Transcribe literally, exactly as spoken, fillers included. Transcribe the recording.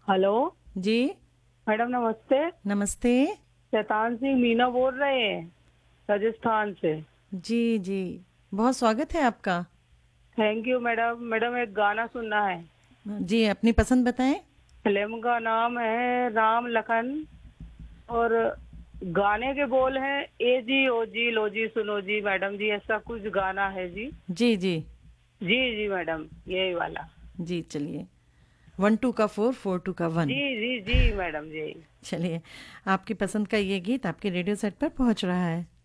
Hello. जी। Madam नमस्ते। नमस्ते। शैतान सिंह मीना बोल रहे हैं, राजस्थान से। जी जी, बहुत स्वागत है आपका। Thank you madam. मैडम एक गाना सुनना है। जी, अपनी पसंद बताएं। फिल्म का नाम है राम लखन, और गाने के बोल हैं ए जी ओ जी लो जी सुनो जी। मैडम जी ऐसा कुछ गाना है जी। जी जी। जी जी मैडम, यही वाला। जी चलिए, वन टू का फोर, फोर टू का जी वन। जी जी मैडम जी। चलिए, आपकी पसंद का ये गीत आपके रेडियो सेट पर पहुंच रहा है।